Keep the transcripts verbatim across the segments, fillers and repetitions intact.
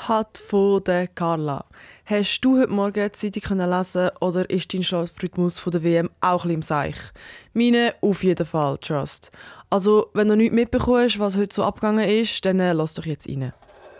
hat von der Carla. Hast du heute Morgen die Zeitung lesen oder ist dein Schlafrhythmus von der W M auch ein bisschen im Seich? Meine auf jeden Fall, Trust. Also, wenn du nichts mitbekommst, was heute so abgegangen ist, dann äh, lass doch jetzt rein.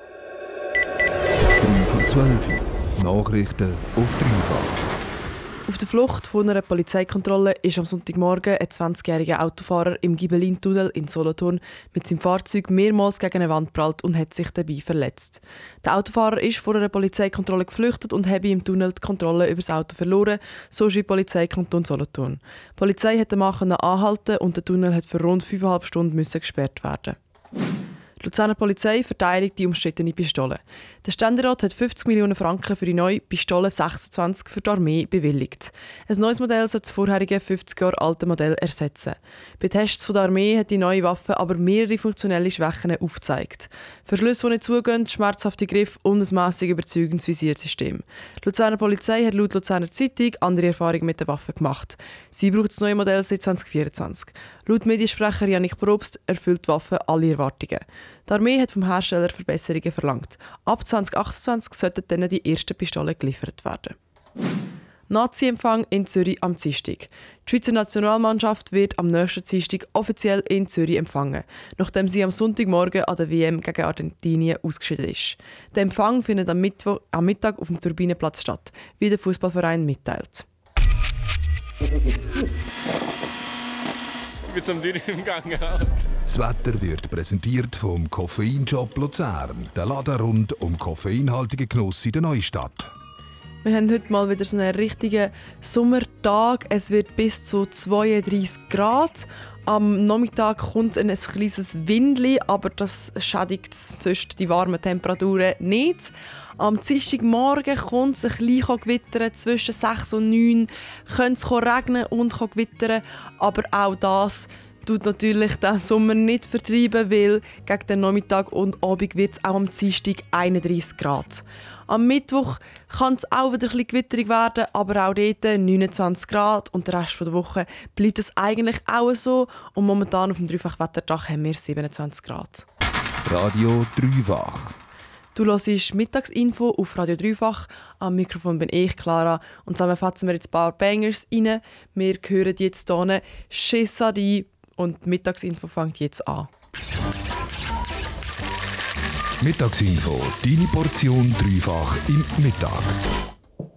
drei vor zwölf. Nachrichten auf dreifach. Auf der Flucht von einer Polizeikontrolle ist am Sonntagmorgen ein zwanzigjähriger Autofahrer im Gibelin-Tunnel in Solothurn mit seinem Fahrzeug mehrmals gegen eine Wand geprallt und hat sich dabei verletzt. Der Autofahrer ist vor einer Polizeikontrolle geflüchtet und habe im Tunnel die Kontrolle über das Auto verloren, so schreibt die Polizeikanton Solothurn. Die Polizei hat den Mann anhalten und der Tunnel hat für rund fünfeinhalb Stunden müssen gesperrt werden. Die Luzerner Polizei verteidigt die umstrittene Pistole. Der Ständerat hat fünfzig Millionen Franken für die neue Pistole sechsundzwanzig für die Armee bewilligt. Ein neues Modell soll das vorherige fünfzig Jahre alte Modell ersetzen. Bei Tests von der Armee hat die neue Waffe aber mehrere funktionelle Schwächen aufgezeigt. Verschlüsse, die nicht zugehen, schmerzhafte Griff und ein mässig überzeugendes Visiersystem. Die Luzerner Polizei hat laut Luzerner Zeitung andere Erfahrungen mit der Waffe gemacht. Sie braucht das neue Modell seit zwanzig vierundzwanzig. Laut Mediensprecher Jannik Probst erfüllt die Waffe alle Erwartungen. Die Armee hat vom Hersteller Verbesserungen verlangt. Ab zwanzig achtundzwanzig sollten dann die ersten Pistolen geliefert werden. Nazi-Empfang in Zürich am Dienstag. Die Schweizer Nationalmannschaft wird am nächsten Dienstag offiziell in Zürich empfangen, nachdem sie am Sonntagmorgen an der W M gegen Argentinien ausgeschieden ist. Der Empfang findet am, Mittwoch, am Mittag auf dem Turbinenplatz statt, wie der Fußballverein mitteilt. Ich bin zum Dürren im Gang. Das Wetter wird präsentiert vom Koffeinshop Luzern, der Laden rund um koffeinhaltigen Genuss in der Neustadt. Wir haben heute mal wieder so einen richtigen Sommertag. Es wird bis zu zweiunddreissig Grad. Am Nachmittag kommt ein kleines Windli, aber das schädigt sonst die warmen Temperaturen nicht. Am Dienstagmorgen kommt es ein bisschen gewittern, zwischen sechs und neun könnte es regnen und gewittern, aber auch das tut natürlich den Sommer nicht vertreiben, weil gegen den Nachmittag und Abend wird es auch am Dienstag einunddreissig Grad. Am Mittwoch kann es auch wieder ein bisschen gewitterig werden, aber auch dort neunundzwanzig Grad und der Rest der Woche bleibt es eigentlich auch so. Und momentan auf dem Dreifach-Wetterdach haben wir siebenundzwanzig Grad. Radio Dreifach. Du hörst Mittagsinfo auf Radio Dreifach. Am Mikrofon bin ich, Clara. Und zusammen fassen wir jetzt ein paar Bangers rein. Wir hören jetzt hier Shesadi und die Mittagsinfo fängt jetzt an. Mittagsinfo, deine Portion Dreifach im Mittag.